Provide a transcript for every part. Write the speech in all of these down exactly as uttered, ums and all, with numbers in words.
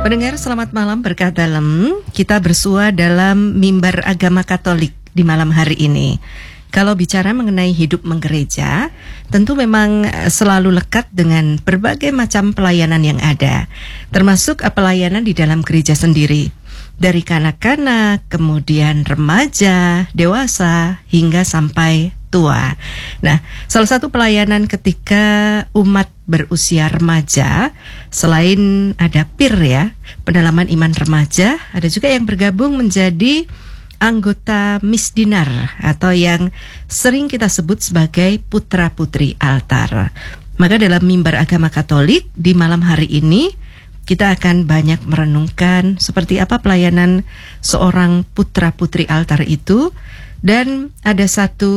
Pendengar, selamat malam, berkah dalam. Kita bersua dalam mimbar agama Katolik di malam hari ini. Kalau bicara mengenai hidup menggereja, tentu memang selalu lekat dengan berbagai macam pelayanan yang ada, termasuk pelayanan di dalam gereja sendiri. Dari kanak-kanak, kemudian remaja, dewasa, hingga sampai tua. Nah, salah satu pelayanan ketika umat berusia remaja, selain ada P I R ya, pendalaman iman remaja, ada juga yang bergabung menjadi anggota misdinar atau yang sering kita sebut sebagai putra-putri altar. Maka dalam mimbar agama Katolik di malam hari ini kita akan banyak merenungkan seperti apa pelayanan seorang putra-putri altar itu. Dan ada satu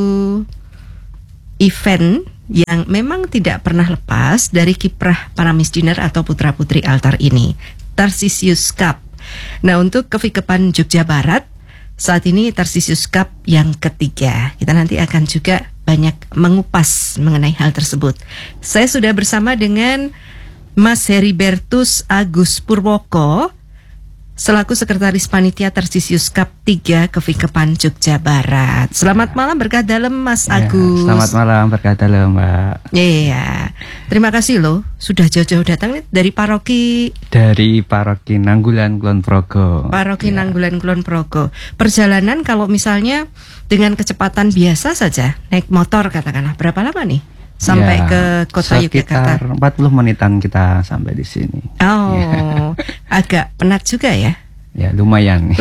event yang memang tidak pernah lepas dari kiprah para misdinar atau putra-putri altar ini, Tarsisius Cup. Nah, untuk Kevikepan Jogja Barat, saat ini Tarsisius Cup yang ketiga. Kita nanti akan juga banyak mengupas mengenai hal tersebut. Saya sudah bersama dengan Mas Heribertus Agus Purwoko selaku Sekretaris Panitia Tarsisius Cup tiga Kevikepan Jogja Barat. Selamat malam, berkah dalam Mas ya, Agus. Selamat malam, berkah dalam Mbak. Iya, terima kasih loh sudah jauh-jauh datang nih dari paroki Dari paroki Nanggulan Kulon Progo. Paroki ya. Nanggulan Kulon Progo. Perjalanan kalau misalnya dengan kecepatan biasa saja, naik motor katakanlah, berapa lama nih sampai ya, ke kota Yogyakarta? Sekitar empat puluh menitan kita sampai di sini. Oh, ya. Agak penat juga ya? Ya, lumayan.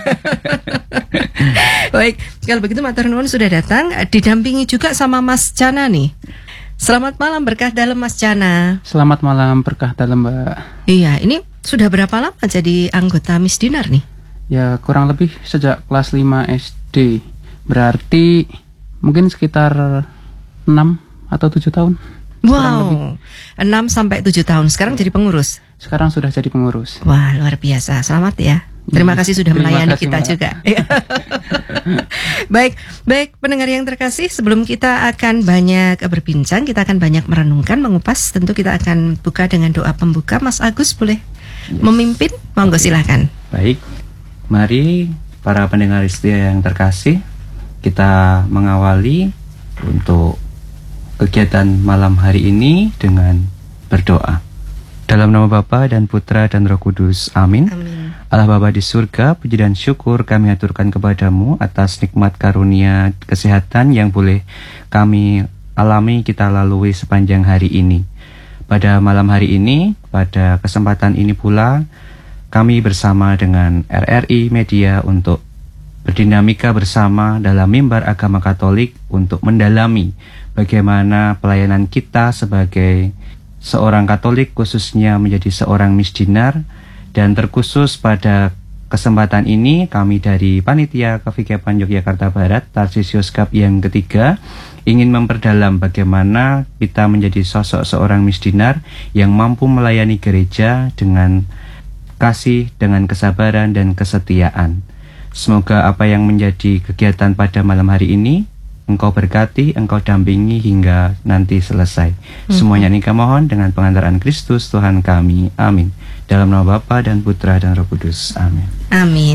Baik, kalau begitu matur nuwun sudah datang, didampingi juga sama Mas Cana nih. Selamat malam, berkah dalam Mas Cana. Selamat malam, berkah dalam Mbak. Iya, ini sudah berapa lama jadi anggota misdinar nih? Ya, kurang lebih sejak kelas lima S D. Berarti mungkin sekitar enam atau tujuh tahun. Wow, enam sampai tujuh tahun. Sekarang jadi pengurus? Sekarang sudah jadi pengurus. Wah, luar biasa. Selamat ya. Terima kasih sudah Terima melayani kasih, kita Mbak. juga. Baik, baik pendengar yang terkasih, sebelum kita akan banyak berbincang, kita akan banyak merenungkan, mengupas. Tentu kita akan buka dengan doa pembuka. Mas Agus boleh Yes. memimpin? Monggo Oke. silahkan. Baik, mari para pendengar setia yang terkasih, kita mengawali untuk kegiatan malam hari ini dengan berdoa. Dalam nama Bapa dan Putra dan Roh Kudus, amin. Amin. Allah Bapa di surga, puji dan syukur kami aturkan kepadamu atas nikmat karunia kesehatan yang boleh kami alami, kita lalui sepanjang hari ini. Pada malam hari ini, pada kesempatan ini pula, kami bersama dengan R R I Media untuk berdinamika bersama dalam mimbar agama Katolik untuk mendalami bagaimana pelayanan kita sebagai seorang Katolik, khususnya menjadi seorang misdinar. Dan terkhusus pada kesempatan ini kami dari Panitia Kevikepan Yogyakarta Barat Tarsisius Cup yang ketiga ingin memperdalam bagaimana kita menjadi sosok seorang misdinar yang mampu melayani gereja dengan kasih, dengan kesabaran dan kesetiaan. Semoga apa yang menjadi kegiatan pada malam hari ini Engkau berkati, Engkau dampingi hingga nanti selesai. Hmm. Semuanya ini kami mohon dengan pengantaran Kristus Tuhan kami. Amin. Dalam nama Bapa dan Putra dan Roh Kudus. Amin. Amin.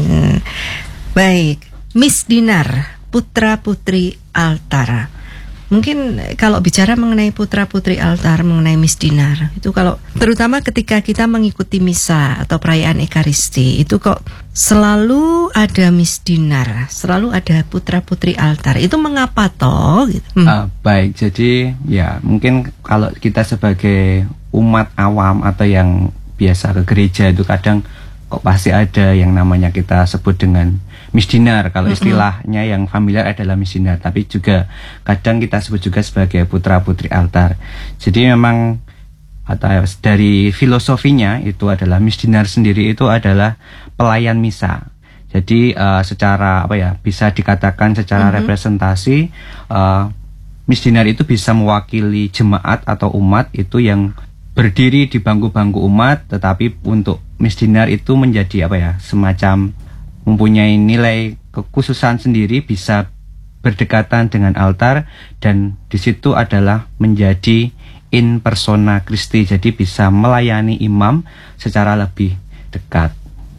Baik, misdinar, putra-putri altar. Mungkin kalau bicara mengenai putra-putri altar, mengenai misdinar, itu kalau terutama ketika kita mengikuti misa atau perayaan Ekaristi, itu kok selalu ada misdinar, selalu ada putra-putri altar. Itu mengapa toh? Gitu. Hmm. Uh, baik, jadi ya mungkin kalau kita sebagai umat awam atau yang biasa ke gereja itu kadang kok pasti ada yang namanya kita sebut dengan misdinar. Kalau istilahnya yang familiar adalah misdinar, tapi juga kadang kita sebut juga sebagai putra-putri altar. Jadi memang atau dari filosofinya itu adalah misdinar sendiri itu adalah pelayan misa. Jadi uh, secara apa ya bisa dikatakan secara mm-hmm. representasi uh, misdinar itu bisa mewakili jemaat atau umat itu yang berdiri di bangku-bangku umat, tetapi untuk misdinar itu menjadi apa ya semacam mempunyai nilai kekhususan sendiri, bisa berdekatan dengan altar, dan di situ adalah menjadi in persona Christi, jadi bisa melayani imam secara lebih dekat.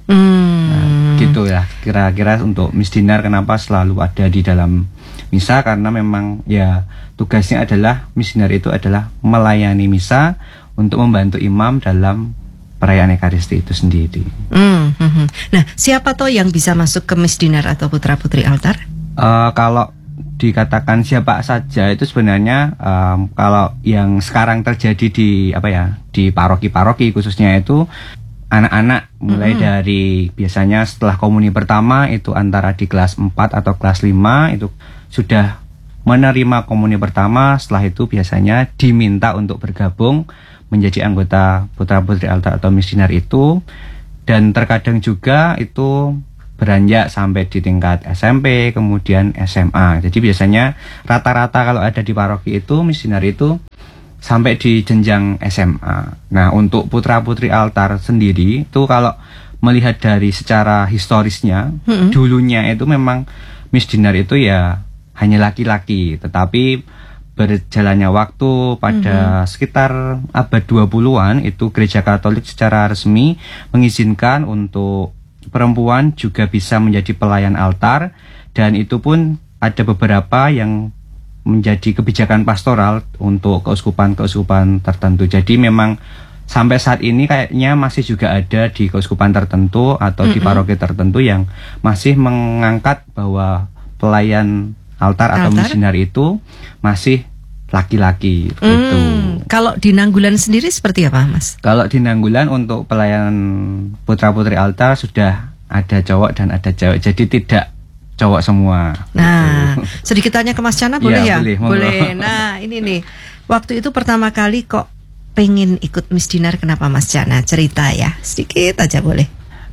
Hmm. Nah, gitu ya kira-kira untuk Miss Dinar kenapa selalu ada di dalam misa, karena memang ya tugasnya adalah Miss Dinar itu adalah melayani misa untuk membantu imam dalam perayaan Ekaristi itu sendiri. Hmm, hmm, hmm. Nah, siapa toh yang bisa masuk ke Miss Dinar atau putra-putri altar? Uh, kalau dikatakan siapa saja itu sebenarnya um, kalau yang sekarang terjadi di apa ya di paroki-paroki khususnya itu anak-anak mulai mm-hmm. dari biasanya setelah komuni pertama itu antara di kelas empat atau kelas lima itu sudah menerima komuni pertama, setelah itu biasanya diminta untuk bergabung menjadi anggota putra-putri altar atau Miss Dinar itu, dan terkadang juga itu beranjak sampai di tingkat S M P kemudian S M A. Jadi biasanya rata-rata kalau ada di paroki itu Miss Dinar itu sampai di jenjang S M A. Nah, untuk putra-putri altar sendiri itu kalau melihat dari secara historisnya, mm-hmm. dulunya itu memang Miss Dinar itu ya hanya laki-laki, tetapi berjalannya waktu pada mm-hmm. sekitar abad dua puluhan itu Gereja Katolik secara resmi mengizinkan untuk perempuan juga bisa menjadi pelayan altar, dan itu pun ada beberapa yang menjadi kebijakan pastoral untuk keuskupan-keuskupan tertentu. Jadi memang sampai saat ini kayaknya masih juga ada di keuskupan tertentu atau mm-hmm. di paroki tertentu yang masih mengangkat bahwa pelayan altar, altar? atau Miss Dinar itu masih laki-laki. Hmm, gitu. Kalau di Nanggulan sendiri seperti apa, Mas? Kalau di Nanggulan untuk pelayan putra-putri altar sudah ada cowok dan ada cewek, jadi tidak cowok semua. Nah, gitu. Sedikit tanya ke Mas Cana boleh ya? Boleh, boleh. Nah, ini nih, waktu itu pertama kali kok pengen ikut Miss Dinar, kenapa Mas Cana? Cerita ya, sedikit aja boleh.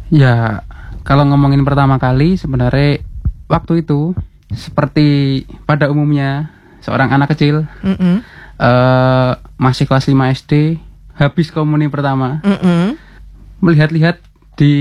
Ya, kalau ngomongin pertama kali sebenarnya waktu itu seperti pada umumnya seorang anak kecil, mm-hmm. uh, masih kelas lima S D, habis komuni pertama, mm-hmm. melihat-lihat di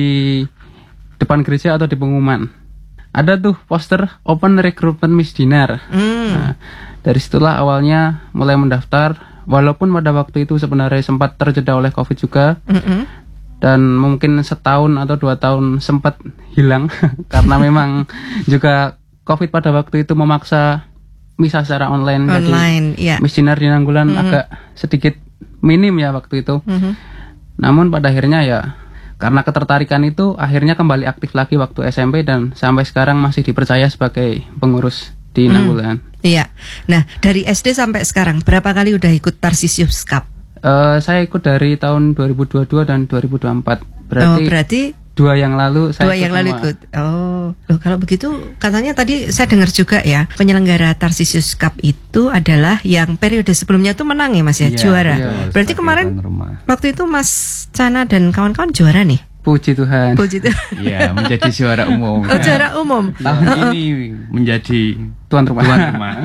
depan gereja atau di pengumuman ada tuh poster open recruitment Miss Dinar. Mm. Nah, dari situlah awalnya mulai mendaftar, walaupun pada waktu itu sebenarnya sempat terjeda oleh COVID juga, mm-hmm. dan mungkin setahun atau dua tahun sempat hilang karena memang juga COVID pada waktu itu memaksa misa secara online, online jadi yeah. Miss Dinar di Nanggulan mm-hmm. agak sedikit minim ya waktu itu. Mm-hmm. Namun pada akhirnya ya karena ketertarikan itu akhirnya kembali aktif lagi waktu S M P, dan sampai sekarang masih dipercaya sebagai pengurus di Nanggulan. Mm, iya. Nah, dari S D sampai sekarang berapa kali udah ikut Tarsisius Cup? Uh, saya ikut dari tahun dua ribu dua puluh dua dan dua ribu dua puluh empat. Berarti, oh, berarti dua yang lalu saya dua yang lalu semua. ikut. Oh, loh, kalau begitu katanya tadi saya dengar juga ya, penyelenggara Tarsisius Cup itu adalah yang periode sebelumnya tuh menang ya Mas ya, iya, juara. Iya, berarti kemarin waktu itu Mas Cana dan kawan-kawan juara nih. Puji Tuhan. Puji Tuhan. Iya, menjadi juara umum. Oh, juara umum. Tahun uh-uh. ini menjadi tuan rumah. Tuan rumah.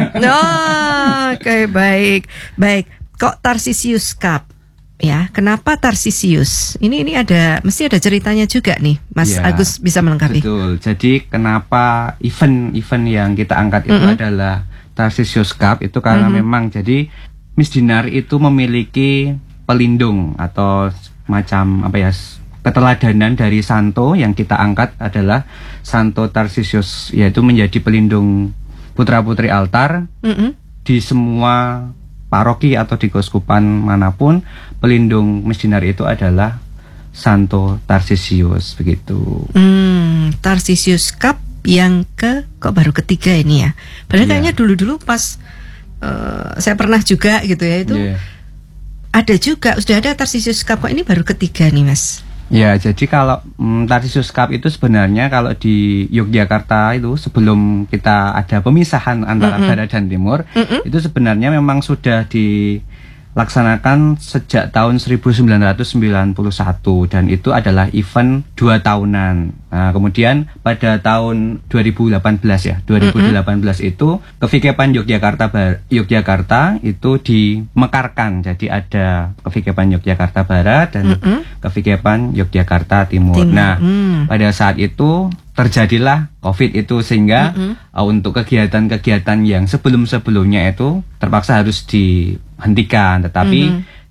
Oh, oke, okay, baik. Baik. Kok Tarsisius Cup? Ya, kenapa Tarsisius? Ini ini ada mesti ada ceritanya juga nih, Mas ya, Agus bisa melengkapi. Betul. Jadi kenapa event-event yang kita angkat itu mm-hmm. adalah Tarsisius Cup itu karena mm-hmm. memang jadi Miss Dinar itu memiliki pelindung atau macam apa ya, keteladanan dari santo yang kita angkat adalah Santo Tarsisius, yaitu menjadi pelindung putra-putri altar mm-hmm. di semua paroki atau di keuskupan manapun. Pelindung Miss Dinar itu adalah Santo Tarsisius, begitu. Hmm, Tarsisius Cup yang ke kok baru ketiga ini ya. Padahal yeah. kayaknya dulu-dulu pas uh, saya pernah juga gitu ya itu yeah. ada juga sudah ada Tarsisius Cup, kok ini baru ketiga nih Mas. Ya, jadi kalau mm, Tarsisius Cup itu sebenarnya kalau di Yogyakarta itu sebelum kita ada pemisahan antara mm-hmm. Barat dan Timur, mm-hmm. itu sebenarnya memang sudah dilaksanakan sejak tahun seribu sembilan ratus sembilan puluh satu, dan itu adalah event dua tahunan. Nah, kemudian pada tahun dua ribu delapan belas ya, dua ribu delapan belas mm-hmm. itu Kevikepan Yogyakarta Yogyakarta itu dimekarkan. Jadi ada Kevikepan Yogyakarta Barat dan mm-hmm. Kevikepan Yogyakarta Timur. Timur. Nah, mm. pada saat itu terjadilah COVID itu sehingga mm-hmm. uh, untuk kegiatan-kegiatan yang sebelum-sebelumnya itu terpaksa harus dihentikan. Tetapi mm-hmm.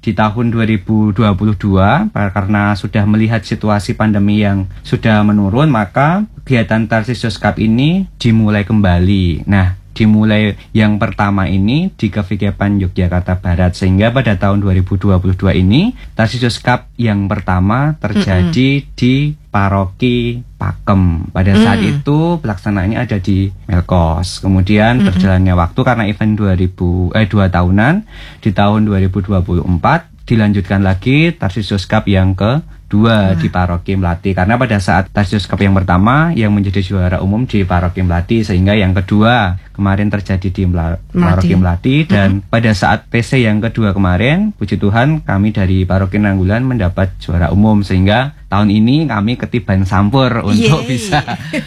di tahun dua ribu dua puluh dua karena sudah melihat situasi pandemi yang sudah menurun, maka kegiatan Tarsisius Cup ini dimulai kembali. Nah, dimulai yang pertama ini di K V G P A N Yogyakarta Barat, sehingga pada tahun dua ribu dua puluh dua ini Tarsisius Cup yang pertama terjadi mm-hmm. di Paroki Pakem. Pada saat mm. itu pelaksanaannya ada di Melkos. Kemudian mm-hmm. berjalannya waktu karena event dua ribu eh dua tahunan, di tahun dua ribu dua puluh empat dilanjutkan lagi Tarsisius Cup yang ke dua di Paroki Melati, karena pada saat Tarsisius Cup yang pertama yang menjadi juara umum di Paroki Melati, sehingga yang kedua kemarin terjadi di Mela- Paroki Melati, dan mm-hmm. pada saat T C yang kedua kemarin, puji Tuhan kami dari Paroki Nanggulan mendapat juara umum, sehingga tahun ini kami ketiban sampur untuk Yeay. bisa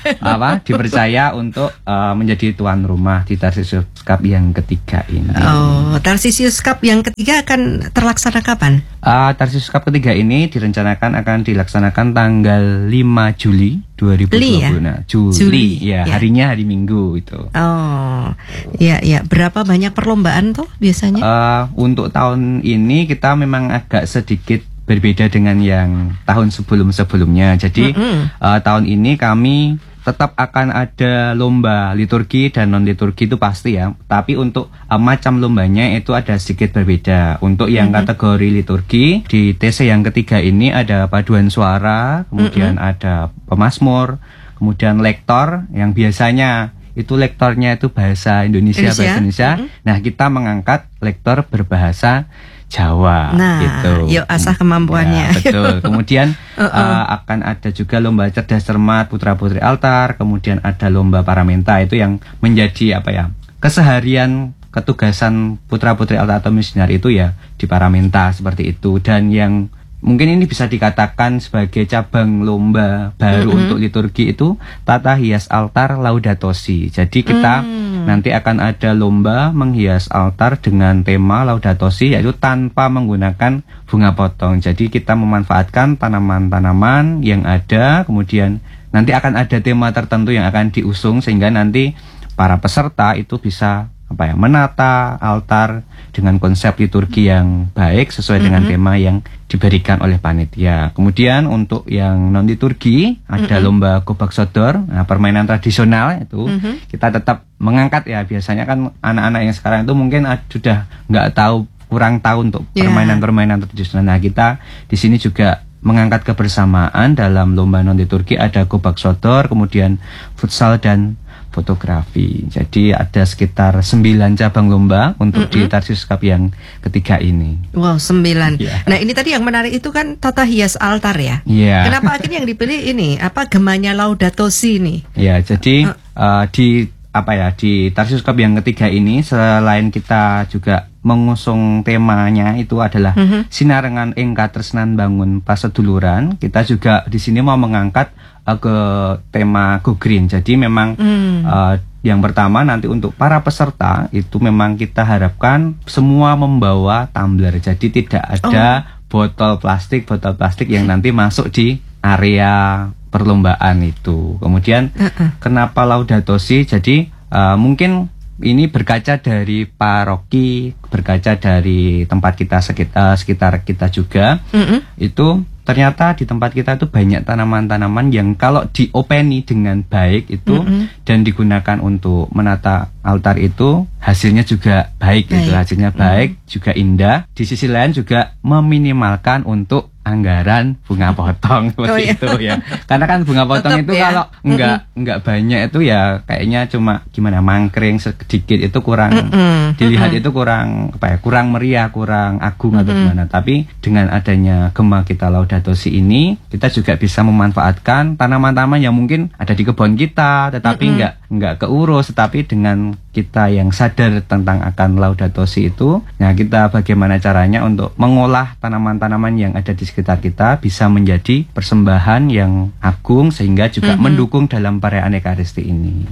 apa dipercaya untuk uh, menjadi tuan rumah di Tarsisius Cup yang ketiga ini. Oh, Tarsisius Cup yang ketiga akan terlaksana kapan? Uh, Tarsisius Cup ketiga ini direncanakan akan dilaksanakan tanggal lima Juli dua ribu dua puluh. Ya? Nah, Juli, Juli ya, ya, harinya hari Minggu itu. Oh, ya, ya. Berapa banyak perlombaan tuh biasanya? Uh, untuk tahun ini kita memang agak sedikit berbeda dengan yang tahun sebelum-sebelumnya. Jadi mm-hmm. uh, tahun ini kami tetap akan ada lomba liturgi dan non liturgi itu pasti ya. Tapi untuk uh, macam lombanya itu ada sedikit berbeda. Untuk yang mm-hmm. kategori liturgi di T C yang ketiga ini ada paduan suara, kemudian mm-hmm. ada pemazmur, kemudian lektor yang biasanya itu lektornya itu bahasa Indonesia, Indonesia. bahasa Indonesia. Mm-hmm. Nah, kita mengangkat lektor berbahasa Jawa, nah, gitu. Yuk asah kemampuannya. Ya, betul. Kemudian uh-uh. uh, akan ada juga lomba cerdas cermat putra putri altar. Kemudian ada lomba paramenta, itu yang menjadi apa ya keseharian ketugasan putra putri altar atau misioner itu ya di paramenta seperti itu. Dan yang mungkin ini bisa dikatakan sebagai cabang lomba baru mm-hmm. untuk liturgi itu tata hias altar Laudato Si. Jadi kita mm. nanti akan ada lomba menghias altar dengan tema Laudato Si, yaitu tanpa menggunakan bunga potong. Jadi kita memanfaatkan tanaman-tanaman yang ada, kemudian nanti akan ada tema tertentu yang akan diusung, sehingga nanti para peserta itu bisa apa ya menata altar dengan konsep liturgi yang baik sesuai dengan mm-hmm. tema yang diberikan oleh panitia. Kemudian untuk yang non liturgi ada mm-hmm. lomba gobak sodor, nah, permainan tradisional itu mm-hmm. kita tetap mengangkat ya. Biasanya kan anak-anak yang sekarang itu mungkin sudah nggak tahu, kurang tahu untuk yeah. permainan-permainan tradisional. Nah, kita di sini juga mengangkat kebersamaan dalam lomba non liturgi, ada gobak sodor, kemudian futsal dan fotografi. Jadi ada sekitar sembilan cabang lomba untuk mm-hmm. di Tarsisius Cup yang ketiga ini. Wow, sembilan. Yeah. Nah, ini tadi yang menarik itu kan tata hias altar ya. Iya. Yeah. Kenapa akhirnya yang dipilih ini? Apa gemanya Laudato Si ini? Ya, yeah, jadi uh. Uh, di apa ya di Tarsisius Cup yang ketiga ini, selain kita juga mengusung temanya itu adalah mm-hmm. sinarengan ing katresnan bangun paseduluran, kita juga di sini mau mengangkat uh, ke tema Go Green. Jadi memang mm. uh, yang pertama nanti untuk para peserta itu memang kita harapkan semua membawa tumbler. Jadi tidak ada oh. botol plastik botol plastik yang nanti masuk di area perlombaan itu. Kemudian uh-uh. kenapa Laudato Si? Jadi uh, mungkin ini berkaca dari paroki, berkaca dari tempat kita sekitar, sekitar kita juga. Mm-hmm. Itu ternyata di tempat kita itu banyak tanaman-tanaman yang kalau diopeni dengan baik itu mm-hmm. dan digunakan untuk menata altar itu hasilnya juga baik, baik. Itu hasilnya baik, mm-hmm. juga indah. Di sisi lain juga meminimalkan untuk anggaran bunga potong seperti oh, iya. itu ya. Karena kan bunga potong Tetap, itu ya. kalau enggak mm-hmm. enggak banyak itu ya kayaknya cuma gimana mangkring sedikit, itu kurang mm-hmm. dilihat mm-hmm. itu kurang apa ya, kurang meriah, kurang agung mm-hmm. atau gimana. Tapi dengan adanya gema kita Laudato Si ini, kita juga bisa memanfaatkan tanaman-tanaman yang mungkin ada di kebun kita tetapi mm-hmm. enggak enggak keurus, tetapi dengan kita yang sadar tentang akan Laudato Si itu, nah kita bagaimana caranya untuk mengolah tanaman-tanaman yang ada di sekitar kita bisa menjadi persembahan yang agung sehingga juga mm-hmm. mendukung dalam perayaan Ekaristi ini.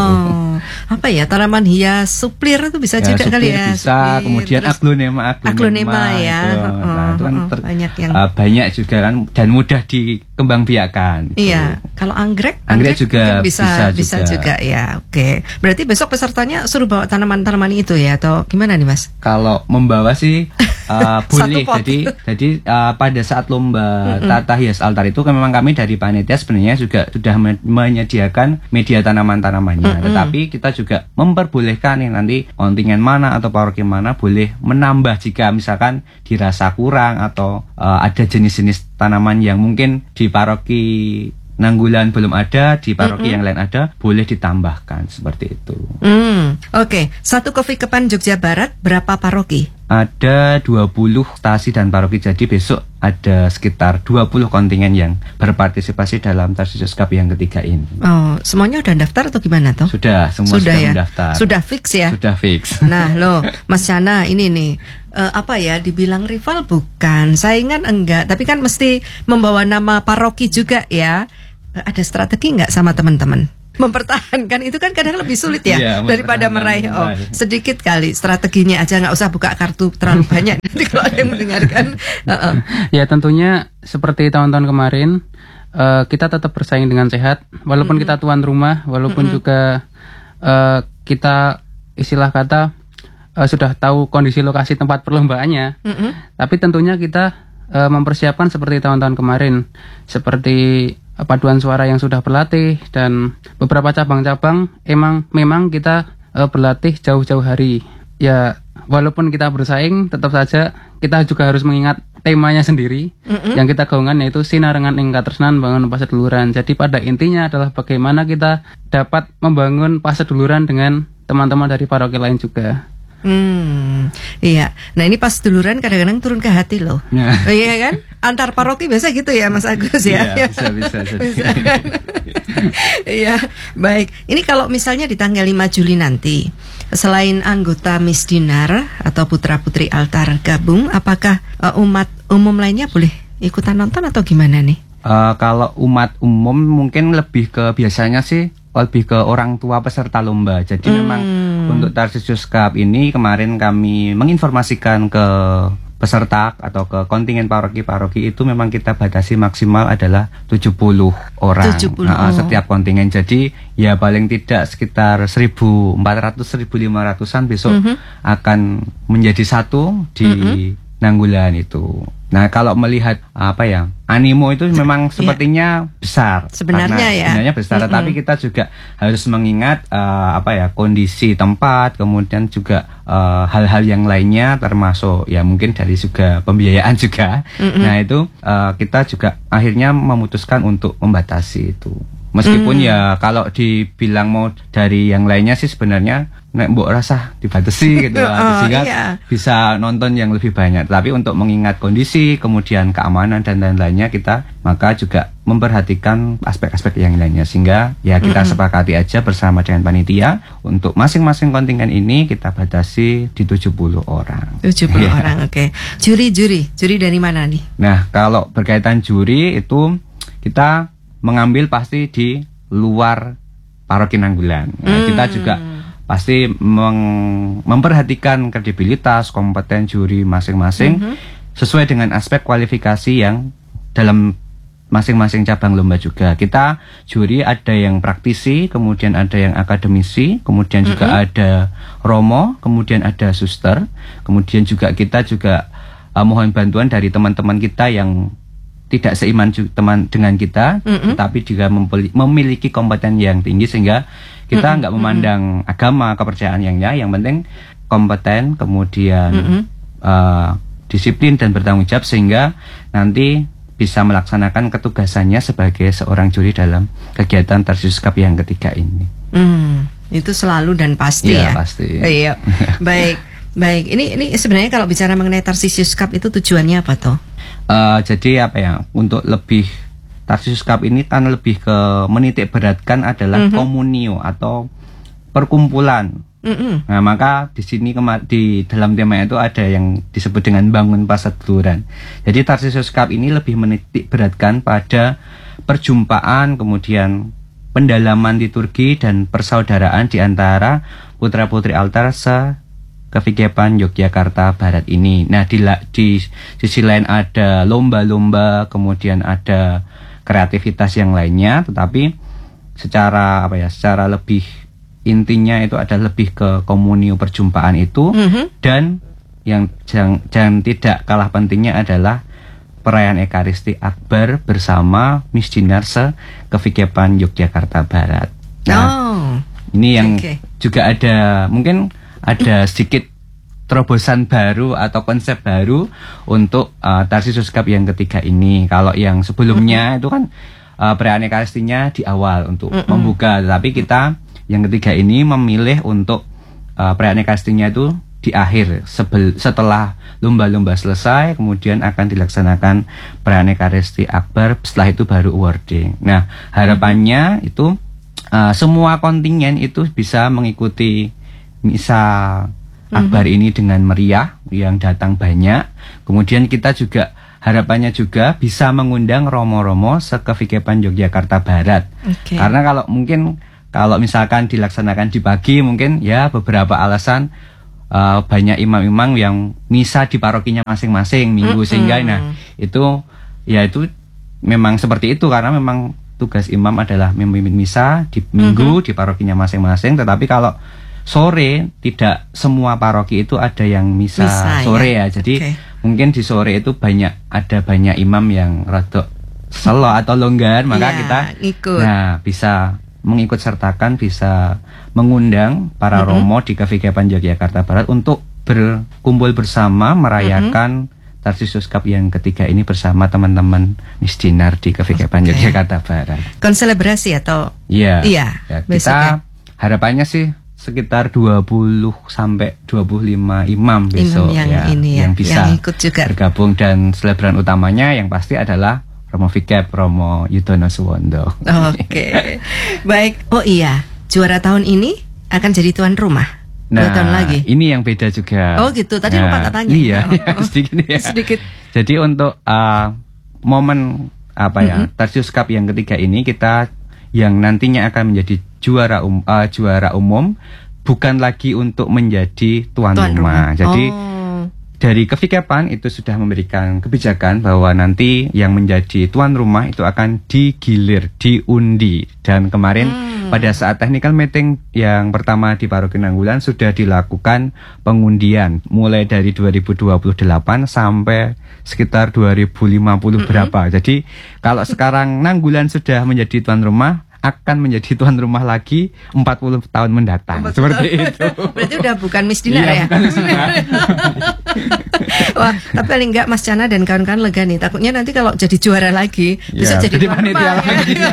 Oh, apa ya, tanaman hias suplir itu bisa ya, juga kali ya. Bisa, suplir, kemudian aglonema, aglonema, aglonema ya. Itu, oh, nah, itu kan oh, ter, banyak yang uh, banyak juga kan dan mudah di kembang biakan. Iya, kalau anggrek, anggrek, anggrek juga bisa, bisa, bisa juga. juga ya. Oke, berarti besok pesertanya suruh bawa tanaman-tanaman itu ya, atau gimana nih Mas? Kalau membawa sih uh, boleh. Jadi, jadi uh, pada saat lomba mm-mm. tata hias altar itu memang kami dari panitia sebenarnya juga sudah me- menyediakan media tanaman-tanamannya. Mm-mm. Tetapi kita juga memperbolehkan nih nanti kontingen mana atau paroki mana boleh menambah jika misalkan dirasa kurang atau uh, ada jenis-jenis tanaman yang mungkin di paroki Nanggulan belum ada, di paroki mm-hmm. yang lain ada, boleh ditambahkan seperti itu. Mm, Oke, okay. Satu Kofikepan Jogja Barat berapa paroki? Ada dua puluh stasi dan paroki, jadi besok ada sekitar dua puluh kontingen yang berpartisipasi dalam Tarsius Cup yang ketiga ini. Oh, semuanya udah daftar atau gimana toh? Sudah, semua sudah, sudah ya? mendaftar. Sudah fix ya? Sudah fix. Nah loh, Mas Chana ini nih, uh, apa ya, dibilang rival bukan, saingan enggak, tapi kan mesti membawa nama paroki juga ya. Uh, ada strategi nggak sama teman-teman? Mempertahankan itu kan kadang lebih sulit ya, ya daripada meraih. Oh, sedikit kali strateginya aja, nggak usah buka kartu terlalu banyak nanti kalau ada yang mendengarkan. Uh-uh. Ya tentunya seperti tahun-tahun kemarin uh, kita tetap bersaing dengan sehat, walaupun mm-hmm. kita tuan rumah, walaupun mm-hmm. juga uh, kita istilah kata uh, sudah tahu kondisi lokasi tempat perlombaannya, mm-hmm. tapi tentunya kita uh, mempersiapkan seperti tahun-tahun kemarin, seperti paduan suara yang sudah berlatih dan beberapa cabang-cabang emang memang kita uh, berlatih jauh-jauh hari. Ya walaupun kita bersaing, tetap saja kita juga harus mengingat temanya sendiri mm-hmm. yang kita gaungkan, yaitu sinarengan ing katresnan bangun paseduluran. Jadi pada intinya adalah bagaimana kita dapat membangun paseduluran dengan teman-teman dari paroki lain juga. Hmm, iya. Nah ini pas duluran kadang-kadang turun ke hati loh. Ya. Oh, iya kan? Antar paroki biasa gitu ya Mas Agus ya. Iya, bisa bisa. bisa. Iya, baik. Ini kalau misalnya di tanggal lima Juli nanti, selain anggota Misdinar atau putra-putri altar gabung, apakah uh, umat umum lainnya boleh ikutan nonton atau gimana nih? Uh, kalau umat umum mungkin lebih ke biasanya sih lebih ke orang tua peserta lomba. Jadi hmm. memang untuk Tarsius Cup ini kemarin kami menginformasikan ke peserta atau ke kontingen paroki-paroki itu memang kita batasi maksimal adalah tujuh puluh orang tujuh puluh nah, setiap kontingen. Jadi ya paling tidak sekitar seribu empat ratus seribu lima ratusan besok mm-hmm. akan menjadi satu di mm-hmm. Nanggulan itu. Nah kalau melihat apa ya, animo itu memang sepertinya yeah. besar. Sebenarnya ya. Sebenarnya besar, mm-hmm. tapi kita juga harus mengingat uh, apa ya, kondisi tempat, kemudian juga uh, hal-hal yang lainnya, termasuk ya mungkin dari juga pembiayaan juga. Mm-hmm. Nah itu uh, kita juga akhirnya memutuskan untuk membatasi itu. Meskipun mm. ya kalau dibilang mau dari yang lainnya sih sebenarnya nek mbok rasa dibatasi gitu oh, sehingga iya. bisa nonton yang lebih banyak. Tapi untuk mengingat kondisi, kemudian keamanan dan lain-lainnya, kita maka juga memperhatikan aspek-aspek yang lainnya, sehingga ya kita mm-hmm. sepakati aja bersama dengan panitia untuk masing-masing kontingen ini kita batasi di tujuh puluh orang. tujuh puluh yeah. orang, oke. Okay. Juri-juri, juri dari mana nih? Nah, kalau berkaitan juri itu kita mengambil pasti di luar paroki Nanggulan. Nah, mm. kita juga pasti meng- memperhatikan kredibilitas, kompeten juri masing-masing mm-hmm. sesuai dengan aspek kualifikasi yang dalam masing-masing cabang lomba juga. Kita juri ada yang praktisi, kemudian ada yang akademisi, kemudian mm-hmm. juga ada romo, kemudian ada suster, kemudian juga kita juga uh, mohon bantuan dari teman-teman kita yang tidak seiman ju- teman dengan kita, mm-hmm. tetapi juga mempeli- memiliki kompeten yang tinggi, sehingga kita mm-hmm. nggak memandang mm-hmm. agama, kepercayaan yang ya, yang penting kompeten, kemudian mm-hmm. uh, disiplin dan bertanggung jawab, sehingga nanti bisa melaksanakan ketugasannya sebagai seorang juri dalam kegiatan Tarsius Cup yang ketiga ini. Mm, itu selalu dan pasti ya. Ya pasti. Iya. Baik, baik. Ini ini sebenarnya kalau bicara mengenai Tarsius Cup itu tujuannya apa toh? Uh, jadi apa ya, untuk lebih Tarsius Cup ini kan lebih ke menitik beratkan adalah mm-hmm. komunio atau perkumpulan. Mm-hmm. Nah maka di sini kema- di dalam tema itu ada yang disebut dengan bangun paseduluran. Jadi Tarsius Cup ini lebih menitik beratkan pada perjumpaan, kemudian pendalaman liturgi dan persaudaraan di antara putra-putri altar se Kofikepan Yogyakarta Barat ini. Nah di, di sisi lain ada lomba-lomba, kemudian ada kreativitas yang lainnya, tetapi secara apa ya, secara lebih intinya itu ada lebih ke komunio perjumpaan itu, mm-hmm. dan yang jangan, jangan tidak kalah pentingnya adalah perayaan Ekaristi Akbar bersama Misdinar se-Kevikepan Yogyakarta Barat. Nah, oh, ini yang okay. juga ada mungkin ada sedikit terobosan baru atau konsep baru untuk uh, Tarsisius Cup yang ketiga ini. Kalau yang sebelumnya mm-hmm. itu kan uh, perayaan Ekaristinya di awal untuk mm-hmm. membuka, tapi kita yang ketiga ini memilih untuk uh, perayaan Ekaristinya itu di akhir, sebel, setelah lomba-lomba selesai, kemudian akan dilaksanakan perayaan Ekaristi Akbar, setelah itu baru awarding. Nah, harapannya itu uh, semua kontingen itu bisa mengikuti misa Akbar mm-hmm. ini dengan meriah, yang datang banyak. Kemudian kita juga harapannya juga bisa mengundang romo-romo se-Kevikepan Yogyakarta Barat. Okay. Karena kalau mungkin kalau misalkan dilaksanakan di pagi, mungkin ya beberapa alasan uh, banyak imam-imam yang misa di parokinya masing-masing minggu, mm-hmm. sehingga nah itu ya itu memang seperti itu, karena memang tugas imam adalah memimpin misa di minggu mm-hmm. di parokinya masing-masing. Tetapi kalau sore tidak semua paroki itu ada yang misa, misa sore ya, ya. Jadi okay. mungkin di sore itu banyak ada banyak imam yang rada slow atau longgar, maka yeah, kita ikut. Nah bisa mengikut sertakan, bisa mengundang para mm-hmm. romo di Kevikepan Yogyakarta Barat untuk berkumpul bersama merayakan mm-hmm. Tarsisius Cup yang ketiga ini bersama teman-teman Misdinar di Kevikepan okay. Yogyakarta Barat. Konselebrasi atau? Iya. Iya. Ya, kita harapannya sih sekitar dua puluh sampai dua puluh lima imam besok imam yang, ya, ini ya, yang bisa yang ikut juga bergabung, dan selebaran utamanya yang pasti adalah Romo Vikep, Romo Yudono Suwondo. Oke, okay. Baik. Oh iya, juara tahun ini akan jadi tuan rumah. Nah, dua tahun lagi. Ini yang beda juga. Oh gitu, tadi nah, lupa katanya. Iya, oh, ya, sedikit ya. Sedikit. Jadi untuk uh, momen apa ya, mm-hmm. Tarsisius Cup yang ketiga ini, kita yang nantinya akan menjadi juara um, uh, juara umum bukan lagi untuk menjadi tuan, tuan rumah. rumah. Jadi oh. dari Kevikepan itu sudah memberikan kebijakan bahwa nanti yang menjadi tuan rumah itu akan digilir, diundi. Dan kemarin hmm. pada saat technical meeting yang pertama di Paroki Nanggulan sudah dilakukan pengundian mulai dari dua ribu dua puluh delapan sampai sekitar dua ribu lima puluh mm-hmm. berapa. Jadi kalau sekarang Nanggulan sudah menjadi tuan rumah, akan menjadi tuan rumah lagi empat puluh tahun mendatang. empat puluh seperti tahun. Itu. Berarti udah bukan Misdinar iya, ya? Bukan Misdinar. Wah, tapi paling enggak Mas Chana dan kawan-kawan lega nih. Takutnya nanti kalau jadi juara lagi ya, bisa jadi, jadi tuan rumah. Lagi. Ya.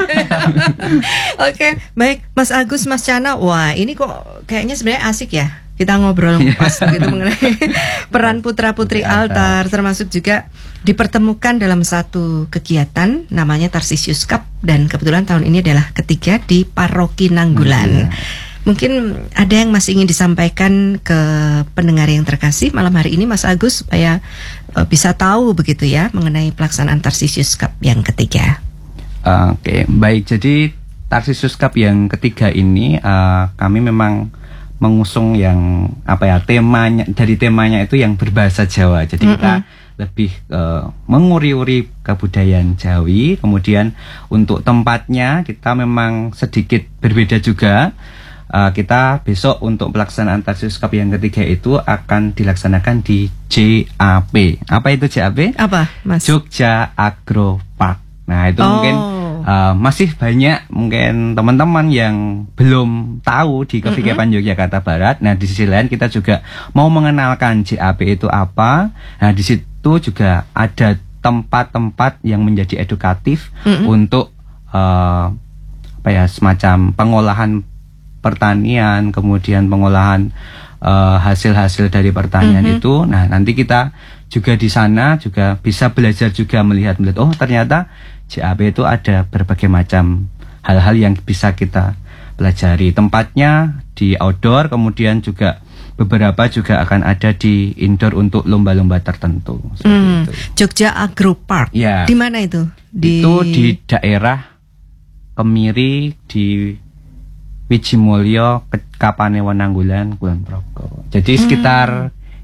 Oke, baik Mas Agus, Mas Chana. Wah, ini kok kayaknya sebenarnya asik ya. Kita ngobrol pas begitu mengenai peran putra-putri altar, termasuk juga dipertemukan dalam satu kegiatan namanya Tarsisius Cup, dan kebetulan tahun ini adalah ketiga di Paroki Nanggulan. Hmm. Mungkin ada yang masih ingin disampaikan ke pendengar yang terkasih malam hari ini, Mas Agus, supaya uh, bisa tahu begitu ya mengenai pelaksanaan Tarsisius Cup yang ketiga. Uh, Oke, okay. Baik. Jadi Tarsisius Cup yang ketiga ini uh, kami memang mengusung yang apa ya, temanya, dari temanya itu yang berbahasa Jawa. Jadi mm-hmm. kita lebih uh, menguri-uri kebudayaan Jawi. Kemudian untuk tempatnya kita memang sedikit berbeda juga. Uh, kita besok untuk pelaksanaan Tarsisius Cup yang ketiga itu akan dilaksanakan di J A P. Apa itu J A P? Apa, Mas? Jogja Agro Park. Nah, itu oh. mungkin Uh, masih banyak mungkin teman-teman yang belum tahu di Kevikepan mm-hmm. Yogyakarta Barat. Nah, di sisi lain kita juga mau mengenalkan J A P itu apa. Nah, di situ juga ada tempat-tempat yang menjadi edukatif mm-hmm. untuk uh, apa ya, semacam pengolahan pertanian, kemudian pengolahan uh, hasil-hasil dari pertanian mm-hmm. itu. Nah, nanti kita juga di sana juga bisa belajar juga melihat melihat oh ternyata J A P itu ada berbagai macam hal-hal yang bisa kita pelajari. Tempatnya di outdoor, kemudian juga beberapa juga akan ada di indoor untuk lomba-lomba tertentu. Hmm, itu. Jogja Agro Park. Ya. Di mana itu? Di... Itu di daerah Kemiri, di Wijimulyo, Kapanewon Nanggulan, Kulon Progo. Jadi hmm. sekitar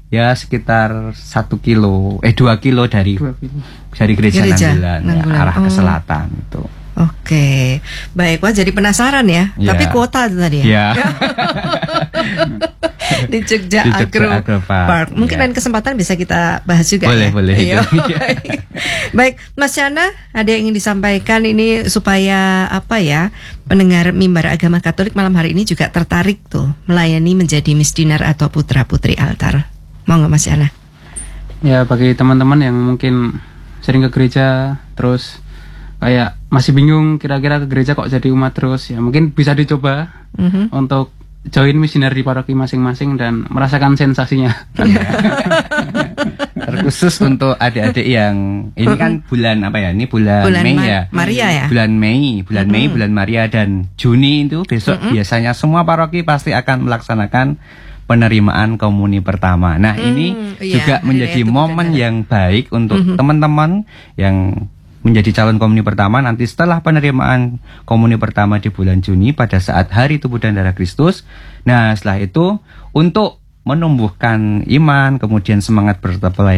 ya sekitar satu kilo, eh dua kilo dari Dua kilo. dari gereja, Gereja Nanggulan, ya, Nanggulan. arah ke Oh. selatan itu. Oke, baik. Wah, jadi penasaran ya. Ya. Tapi kuota itu tadi ya. Ya. Di Jogja, Di Jogja Agro, Agro Park, Park. Mungkin ya. lain kesempatan bisa kita bahas juga. Boleh, ya? boleh, Iya. itu. Baik, Mas Yana, ada yang ingin disampaikan ini supaya apa ya? Pendengar Mimbar Agama Katolik malam hari ini juga tertarik tuh melayani menjadi misdinar atau putra-putri altar. Mau nggak Mas Yana? Ya bagi teman-teman yang mungkin sering ke gereja terus kayak masih bingung kira-kira ke gereja kok jadi umat terus, ya mungkin bisa dicoba Mhm. untuk join misioner di paroki masing-masing dan merasakan sensasinya. Terkhusus untuk adik-adik yang ini kan bulan apa ya? Ini bulan, Bulan Mei Ma- ya. Maria ya? Bulan Mei, bulan Mei, bulan Maria dan Juni itu besok biasanya semua paroki pasti akan melaksanakan penerimaan komuni pertama. Nah, ini iya, juga hari menjadi raya Tugu momen Dandara. yang baik untuk teman-teman yang menjadi calon komuni pertama nanti setelah penerimaan komuni pertama di bulan Juni pada saat Hari Tubuh dan Darah Kristus. Nah, setelah itu untuk menumbuhkan iman, kemudian semangat berpelayanan